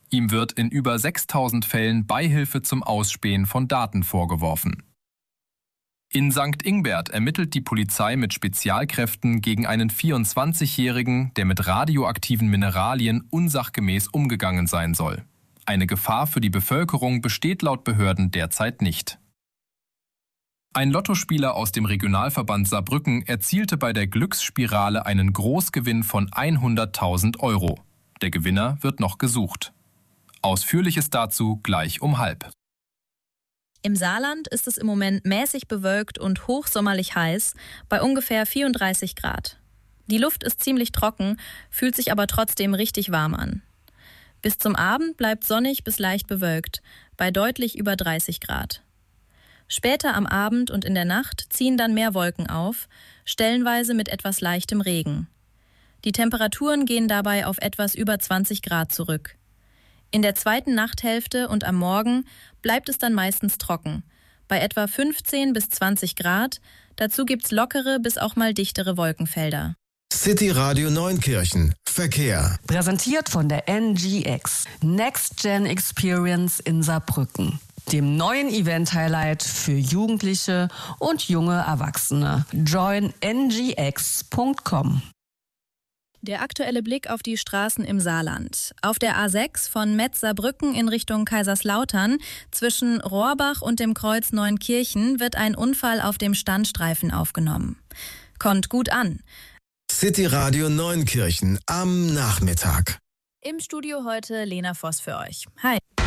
Ihm wird in über 6.000 Fällen Beihilfe zum Ausspähen von Daten vorgeworfen. In St. Ingbert ermittelt die Polizei mit Spezialkräften gegen einen 24-Jährigen, der mit radioaktiven Mineralien unsachgemäß umgegangen sein soll. Eine Gefahr für die Bevölkerung besteht laut Behörden derzeit nicht. Ein Lottospieler aus dem Regionalverband Saarbrücken erzielte bei der Glücksspirale einen Großgewinn von 100.000 €. Der Gewinner wird noch gesucht. Ausführliches dazu gleich um 12:30. Im Saarland ist es im Moment mäßig bewölkt und hochsommerlich heiß, bei ungefähr 34 Grad. Die Luft ist ziemlich trocken, fühlt sich aber trotzdem richtig warm an. Bis zum Abend bleibt sonnig bis leicht bewölkt, bei deutlich über 30 Grad. Später am Abend und in der Nacht ziehen dann mehr Wolken auf, stellenweise mit etwas leichtem Regen. Die Temperaturen gehen dabei auf etwas über 20 Grad zurück. In der zweiten Nachthälfte und am Morgen bleibt es dann meistens trocken, bei etwa 15 bis 20 Grad. Dazu gibt's lockere bis auch mal dichtere Wolkenfelder. City Radio Neunkirchen. Verkehr. Präsentiert von der NGX. Next Gen Experience in Saarbrücken. Dem neuen Event-Highlight für Jugendliche und junge Erwachsene. Join ngx.com. Der aktuelle Blick auf die Straßen im Saarland. Auf der A6 von Metz-Saarbrücken in Richtung Kaiserslautern zwischen Rohrbach und dem Kreuz Neunkirchen wird ein Unfall auf dem Standstreifen aufgenommen. Kommt gut an. City Radio Neunkirchen am Nachmittag. Im Studio heute Lena Voss für euch. Hi.